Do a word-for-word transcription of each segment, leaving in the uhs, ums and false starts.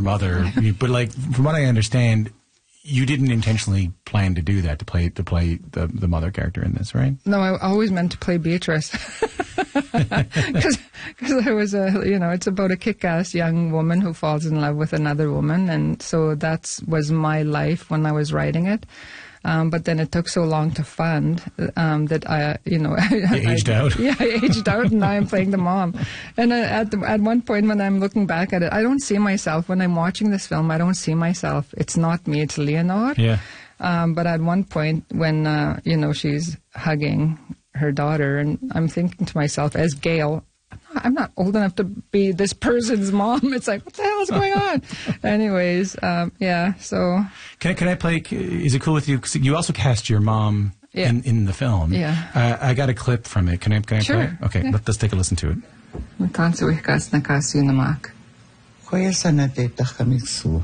mother. But like, from what I understand, you didn't intentionally plan to do that, to play to play the, the mother character in this, right? No, I always meant to play Beatrice. Because I was a, you know, it's about a kick-ass young woman who falls in love with another woman. And so that was my life when I was writing it. Um, but then it took so long to fund um, that I, you know, you aged I, out. Yeah, I aged out, and now I'm playing the mom. And uh, at the, at one point when I'm looking back at it, I don't see myself when I'm watching this film. I don't see myself. It's not me. It's Leonor. Yeah. Um, but at one point when uh, you know, she's hugging her daughter, and I'm thinking to myself as Gail, I'm not old enough to be this person's mom. It's like, what the hell is going on? Anyways, um, yeah, so. Can I, can I play, is it cool with you? 'Cause you also cast your mom yeah. in, in the film. Yeah. Uh, I got a clip from it. Can I, can I sure. play it? Okay, yeah. let, let's take a listen to it. Magkansuikas na kasi namak. Kuya sana data kami su.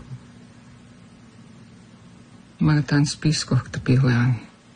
Magtans pisko tapihuyan.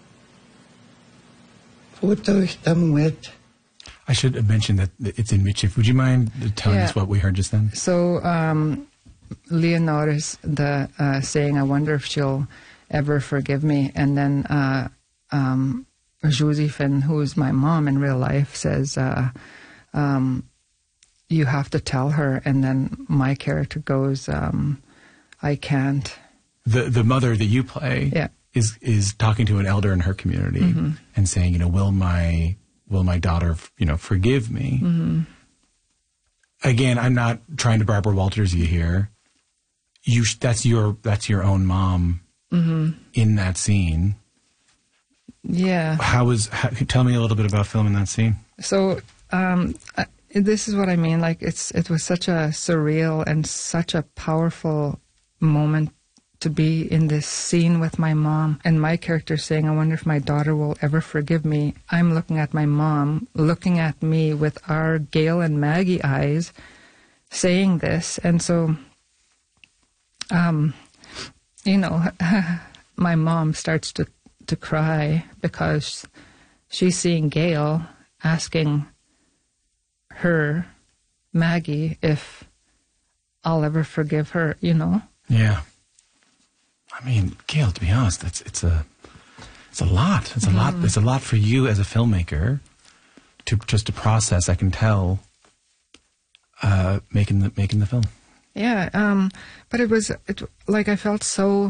Puto istam wet. I should have mentioned that it's in Michif. Would you mind telling yeah. us what we heard just then? So, um, Leonor is the uh, saying, I wonder if she'll ever forgive me. And then uh, um, Josephine, who's my mom in real life, says, uh, um, you have to tell her. And then my character goes, um, I can't. The the mother that you play yeah. is is talking to an elder in her community mm-hmm. and saying, you know, will my... will my daughter, you know, forgive me? Mm-hmm. Again, I'm not trying to Barbara Walters you here. You, that's your, that's your own mom mm-hmm. in that scene. Yeah. How was? How, tell me a little bit about filming that scene. So, um, I, this is what I mean. Like, it's it was such a surreal and such a powerful moment to be in this scene with my mom, and my character saying, I wonder if my daughter will ever forgive me. I'm looking at my mom, looking at me with our Gail and Maggie eyes, saying this. And so, um, you know, my mom starts to, to cry because she's seeing Gail asking her, Maggie, if I'll ever forgive her, you know? Yeah. I mean, Gail, to be honest, it's it's a it's a lot. It's a mm. lot. It's a lot for you as a filmmaker to just to process. I can tell. Uh, making the making the film. Yeah, um, but it was it, like I felt so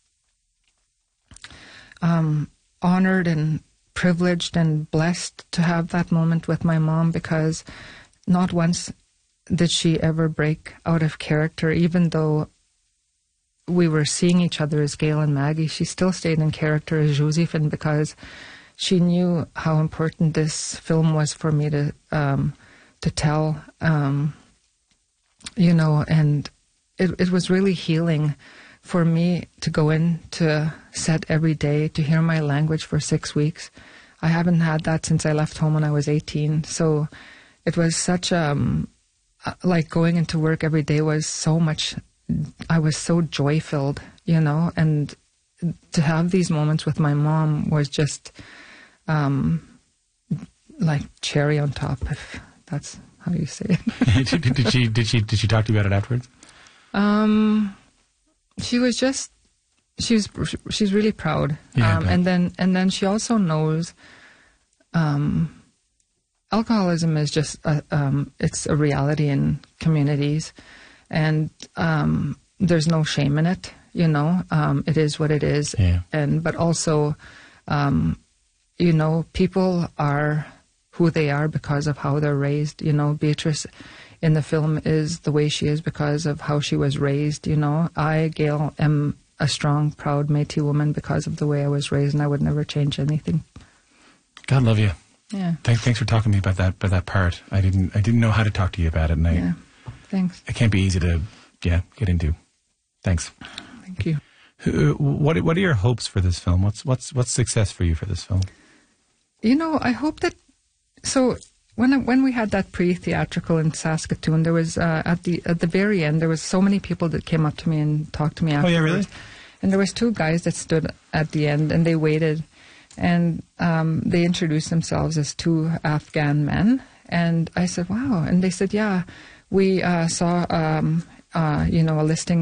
um, honored and privileged and blessed to have that moment with my mom, because not once did she ever break out of character, even though we were seeing each other as Gail and Maggie. She still stayed in character as Josephine, because she knew how important this film was for me to um, to tell, um, you know, and it, it was really healing for me to go into set every day, to hear my language for six weeks. I haven't had that since I left home when I was eighteen. So it was such, um, like going into work every day was so much, I was so joy-filled, you know, and to have these moments with my mom was just um, like cherry on top, if that's how you say it. did, did she did she did she talk to you about it afterwards? Um, she was just she's she's really proud, yeah, um, and then and then she also knows, um, alcoholism is just a, um, it's a reality in communities. And um, there's no shame in it, you know. Um, it is what it is. Yeah. And but also, um, you know, people are who they are because of how they're raised. You know, Beatrice in the film is the way she is because of how she was raised. You know, I, Gail, am a strong, proud Métis woman because of the way I was raised, and I would never change anything. God love you. Yeah. Thanks, thanks for talking to me about that about that part. I didn't I didn't know how to talk to you about it, and I. Yeah. Thanks. It can't be easy to, yeah, get into. Thanks. Thank you. Uh, what What are your hopes for this film? What's what's what's success for you for this film? You know, I hope that. So when I, when we had that pre-theatrical in Saskatoon, there was uh, at the at the very end there was so many people that came up to me and talked to me afterwards. Oh yeah, really? And there was two guys that stood at the end and they waited, and um, they introduced themselves as two Afghan men, and I said, "Wow!" And they said, "Yeah." We uh, saw, um, uh, you know, a listing